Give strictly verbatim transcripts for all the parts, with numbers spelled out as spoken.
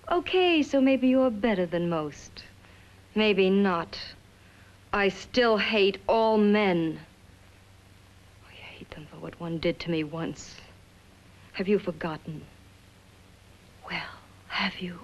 Okay, so maybe you're better than most. Maybe not. I still hate all men. I hate them for what one did to me once. Have you forgotten? Well, have you?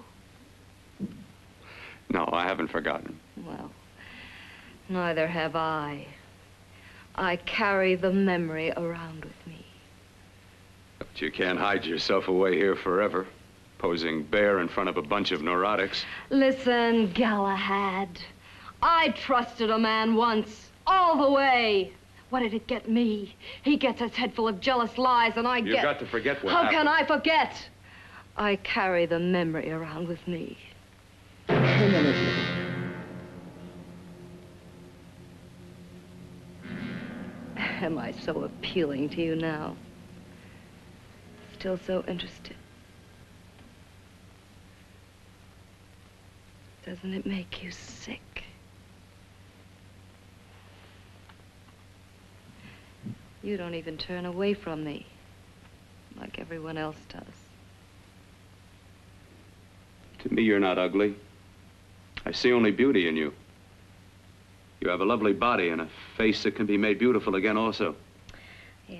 No, I haven't forgotten. Well, neither have I. I carry the memory around with me. But you can't hide yourself away here forever, posing bare in front of a bunch of neurotics. Listen, Galahad. I trusted a man once, all the way. What did it get me? He gets his head full of jealous lies, and I You've get... You've got to forget what How happened. can I forget? I carry the memory around with me. Permanently. Am I so appealing to you now? Still so interested? Doesn't it make you sick? You don't even turn away from me, like everyone else does. To me, you're not ugly. I see only beauty in you. You have a lovely body and a face that can be made beautiful again also. Yeah.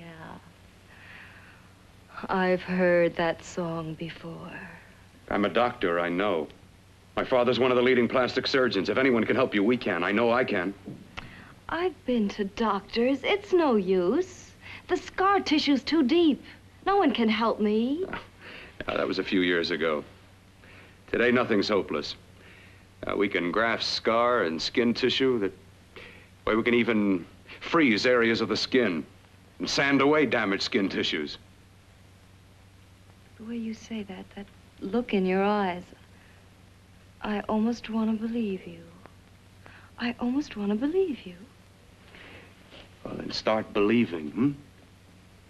I've heard that song before. I'm a doctor, I know. My father's one of the leading plastic surgeons. If anyone can help you, we can. I know I can. I've been to doctors. It's no use. The scar tissue's too deep. No one can help me. Oh, yeah, that was a few years ago. Today, nothing's hopeless. Uh, we can graft scar and skin tissue that... Well, we can even freeze areas of the skin and sand away damaged skin tissues. The way you say that, that look in your eyes, I almost want to believe you. I almost want to believe you. Well, then start believing, hmm?